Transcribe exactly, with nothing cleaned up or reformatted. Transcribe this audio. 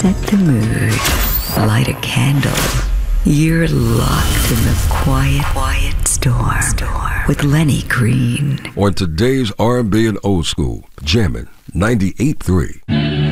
Set the mood. Light a candle. You're locked in the quiet, quiet storm, storm with Lenny Green. On today's R and B and old school, jamming ninety-eight point three.